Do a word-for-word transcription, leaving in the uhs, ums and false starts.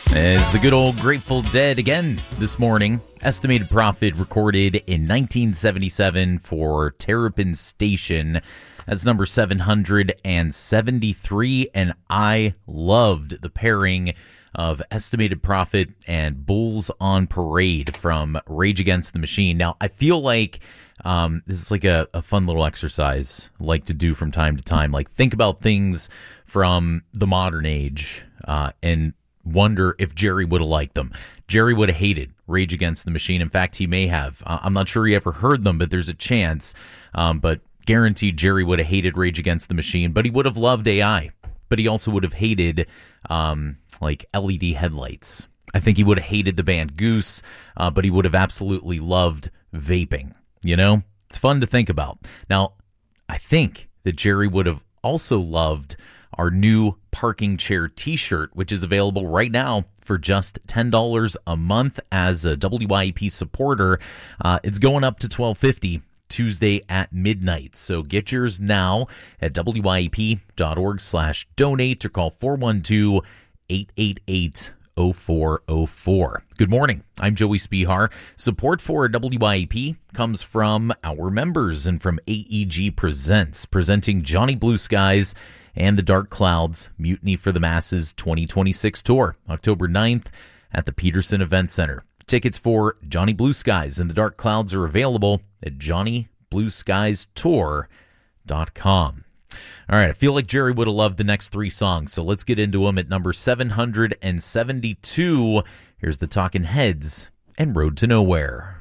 As the good old Grateful Dead again this morning. Estimated Prophet recorded in nineteen seventy-seven for Terrapin Station. That's number seven hundred seventy-three, and I loved the pairing of Estimated Prophet and Bulls on Parade from Rage Against the Machine. Now, I feel like um, this is like a, a fun little exercise I like to do from time to time. Like, think about things from the modern age uh, and wonder if Jerry would have liked them. Jerry would have hated Rage Against the Machine. In fact, he may have. Uh, I'm not sure he ever heard them, but there's a chance. Um, but guaranteed Jerry would have hated Rage Against the Machine, but he would have loved A I. But he also would have hated um, like L E D headlights. I think he would have hated the band Goose, uh, but he would have absolutely loved vaping. You know, it's fun to think about. Now, I think that Jerry would have also loved our new parking chair t-shirt, which is available right now for just ten dollars a month as a W I E P supporter. Uh, it's going up to twelve fifty Tuesday at midnight. So get yours now at W I E P dot org slash donate or call four one two, eight eight eight, oh four oh four. Good morning. I'm Joey Spihar. Support for W I E P comes from our members and from A E G Presents, presenting Johnny Blue Skies and the Dark Clouds Mutiny for the Masses twenty twenty-six tour, October ninth at the Peterson Event Center. Tickets for Johnny Blue Skies and the Dark Clouds are available at johnny blue skies tour dot com. All right, I feel like Jerry would have loved the next three songs, so let's get into them. At number seven hundred seventy-two, here's the Talking Heads and Road to Nowhere.